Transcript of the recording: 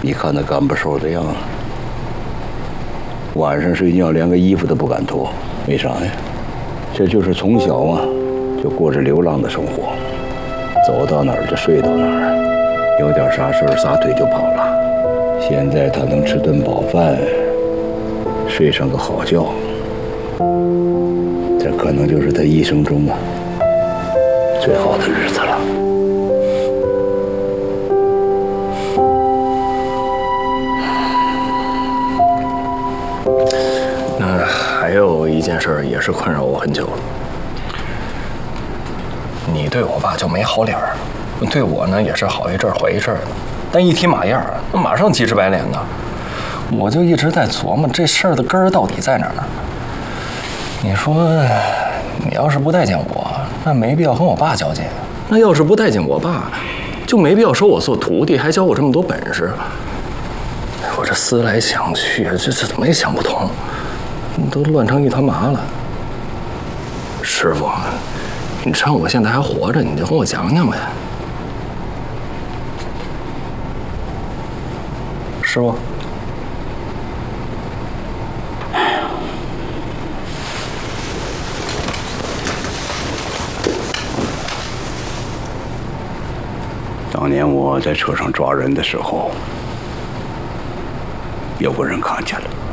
你看他干巴瘦的样子，晚上睡觉连个衣服都不敢脱，为啥呀？这就是从小啊就过着流浪的生活，走到哪儿就睡到哪儿，有点啥事儿撒腿就跑了。现在他能吃顿饱饭，睡上个好觉，这可能就是他一生中啊最好的日子了。 那还有一件事也是困扰我很久了。你对我爸就没好脸儿，对我呢也是好一阵儿坏一阵儿的，但一提马燕儿，那马上急赤白脸的。我就一直在琢磨这事儿的根儿到底在哪儿呢？你说，你要是不待见我，那没必要和我爸交接；那要是不待见我爸，就没必要收我做徒弟，还教我这么多本事。我这思来想去，这怎么也想不通，都乱成一团麻了。师傅，你趁我现在还活着，你就跟我讲讲呗。师傅。 当年我在车上抓人的时候，有个人看见了。